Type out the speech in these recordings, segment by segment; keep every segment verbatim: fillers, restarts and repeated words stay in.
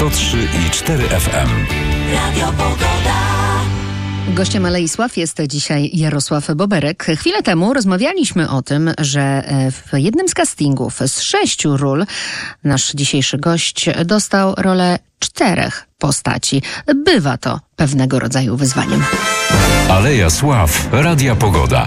sto trzy i cztery F M. Radio Pogoda. Gościem Alei Sław jest dzisiaj Jarosław Boberek. Chwilę temu rozmawialiśmy o tym, że w jednym z castingów z sześciu ról nasz dzisiejszy gość dostał rolę czterech postaci. Bywa to pewnego rodzaju wyzwaniem. Aleja Sław, Radia Pogoda.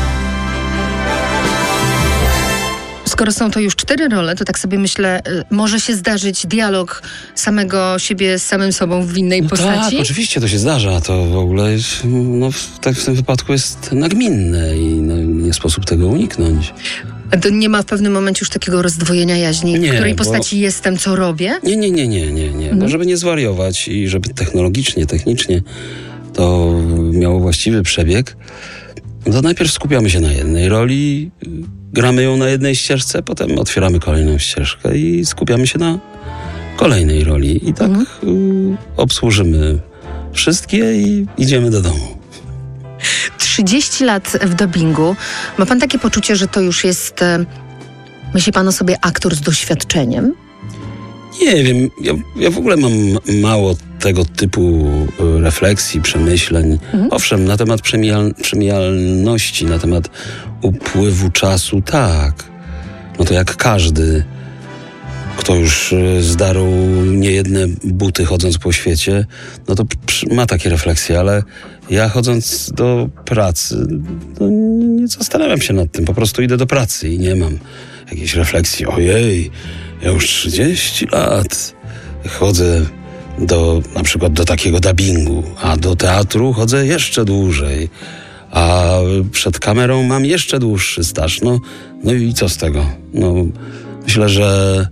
Skoro są to już cztery role, to tak sobie myślę, może się zdarzyć dialog samego siebie z samym sobą w innej no postaci? Tak, oczywiście to się zdarza. To w ogóle jest, no, w, tak w tym wypadku jest nagminne i no, nie sposób tego uniknąć. A to nie ma w pewnym momencie już takiego rozdwojenia jaźni, nie, w której bo... postaci jestem, co robię? Nie, nie, nie, nie, nie, nie. Mhm. Bo żeby nie zwariować i żeby technologicznie, technicznie to miało właściwy przebieg, to najpierw skupiamy się na jednej roli, gramy ją na jednej ścieżce, potem otwieramy kolejną ścieżkę i skupiamy się na kolejnej roli. I tak mhm. y, obsłużymy wszystkie i idziemy do domu. trzydzieści lat w dubbingu. Ma pan takie poczucie, że to już jest, myśli pan o sobie, aktor z doświadczeniem? Nie wiem, ja, ja w ogóle mam mało tego typu refleksji, przemyśleń. Mhm. Owszem, na temat przemijal, przemijalności, na temat upływu czasu, tak. No to jak każdy, kto już zdarł niejedne buty chodząc po świecie, no to ma takie refleksje, ale ja chodząc do pracy, no nie zastanawiam się nad tym, po prostu idę do pracy i nie mam jakiejś refleksji. Ojej, ja już trzydzieści lat chodzę do, na przykład do takiego dubbingu, a do teatru chodzę jeszcze dłużej, a przed kamerą mam jeszcze dłuższy staż. No, no i co z tego? No, myślę, że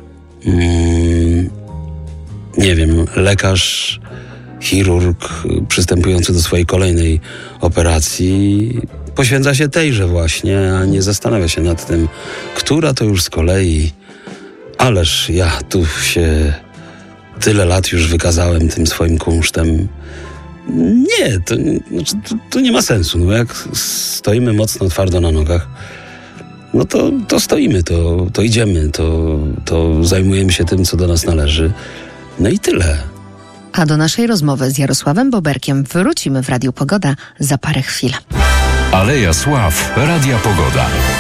mm, nie wiem, lekarz, chirurg przystępujący do swojej kolejnej operacji poświęca się tejże właśnie, a nie zastanawia się nad tym, która to już z kolei. Ależ ja tu się tyle lat już wykazałem tym swoim kunsztem. Nie, to, to, to nie ma sensu. No jak stoimy mocno, twardo na nogach, no to, to stoimy, to, to idziemy, to, to zajmujemy się tym, co do nas należy. No i tyle. A do naszej rozmowy z Jarosławem Boberkiem wrócimy w Radiu Pogoda za parę chwil. Aleja Sław, Radia Pogoda.